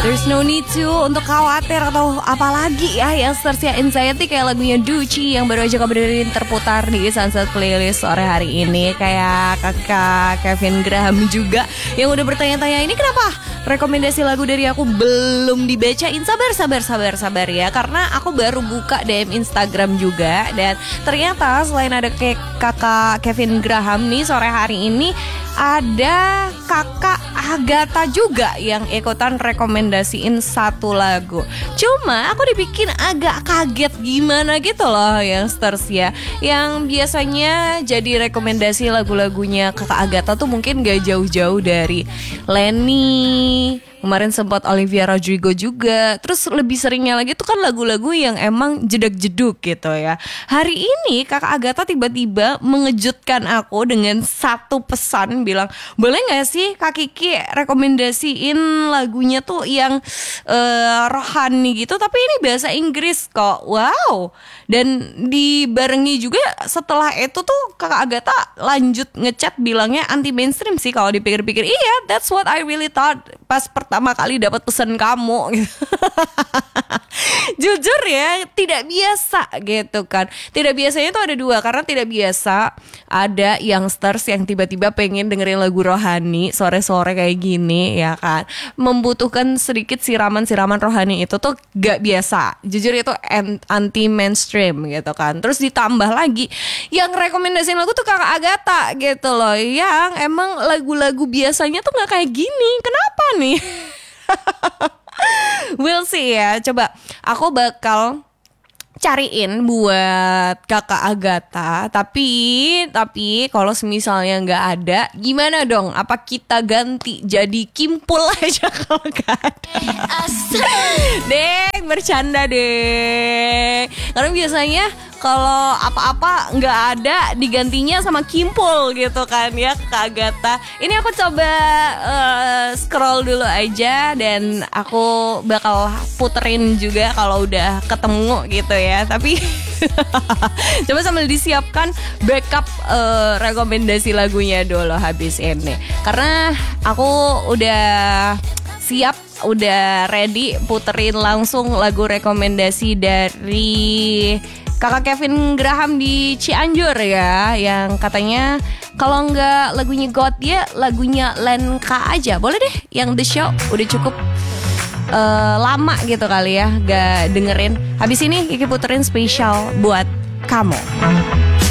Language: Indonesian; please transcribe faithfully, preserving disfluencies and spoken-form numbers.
There's no need to untuk khawatir atau apalagi ya yang stress ya anxiety kayak lagunya Duci yang baru aja kabarin terputar di Sunset Playlist sore hari ini. Kayak kakak Kevin Graham juga yang udah bertanya-tanya ini kenapa rekomendasi lagu dari aku belum dibacain. Sabar sabar sabar sabar ya, karena aku baru buka D M Instagram juga dan ternyata selain ada kayak kakak Kevin Graham nih sore hari ini ada kakak Agatha juga yang ikutan rekomendasiin satu lagu. Cuma aku dibikin agak kaget gimana gitu loh yang stars ya. Yang biasanya jadi rekomendasi lagu-lagunya kakak Agatha tuh mungkin gak jauh-jauh dari Lenny, kemarin sempat Olivia Rodrigo juga. Terus lebih seringnya lagi tuh kan lagu-lagu yang emang jedak-jeduk gitu ya. Hari ini kakak Agatha tiba-tiba mengejutkan aku dengan satu pesan, bilang boleh gak sih Kak Kiki rekomendasiin lagunya tuh yang uh, rohani gitu tapi ini bahasa Inggris kok. Wow. Dan dibarengi juga setelah itu tuh kakak Agatha lanjut ngechat bilangnya anti mainstream sih kalau dipikir-pikir. Iya, that's what I really thought pas pertama kali dapat pesan kamu gitu. Jujur ya, tidak biasa gitu kan. Tidak biasanya tuh ada dua, karena tidak biasa ada youngsters yang tiba-tiba pengen dengerin lagu rohani sore-sore kayak gini ya kan. Membutuhkan sedikit siraman-siraman rohani itu tuh gak biasa. Jujur itu anti mainstream gitu kan. Terus ditambah lagi yang rekomendasiin lagu tuh kakak Agatha gitu loh, yang emang lagu-lagu biasanya tuh gak kayak gini. Kenapa nih? We'll see ya. Coba aku bakal cariin buat kakak Agatha. Tapi Tapi kalau misalnya gak ada, gimana dong? Apa kita ganti jadi Kimpul aja kalau gak ada? Deng, bercanda deh. Karena biasanya kalau apa-apa nggak ada digantinya sama Kimpul gitu kan ya Kak Agatha. Ini aku coba uh, scroll dulu aja dan aku bakal puterin juga kalau udah ketemu gitu ya. Tapi coba sambil disiapkan backup uh, rekomendasi lagunya dulu habis ini. Karena aku udah siap, udah ready puterin langsung lagu rekomendasi dari kakak Kevin Graham di Cianjur ya, yang katanya kalau nggak lagunya God ya lagunya Lenka aja. Boleh deh yang The Show, udah cukup uh, lama gitu kali ya gak dengerin. Habis ini Kiki puterin spesial buat kamu.